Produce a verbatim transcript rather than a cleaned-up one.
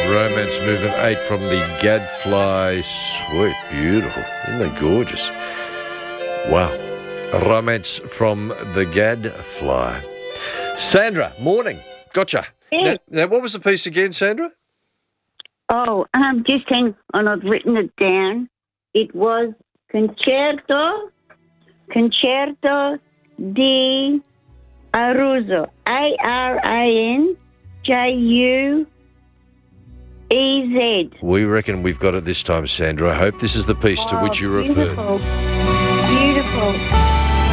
Romance Movement eight from the Gadfly Suite. Beautiful. Isn't that gorgeous? Wow. Romance from the Gadfly. Sandra, morning. Gotcha. Yeah. Now, now, what was the piece again, Sandra? Oh, um, just hang on, I've written it down. It was Concerto, Concerto di Aruzo, A R A N J U E Z. We reckon we've got it this time, Sandra. I hope this is the piece to Oh, which you referred. beautiful. Beautiful.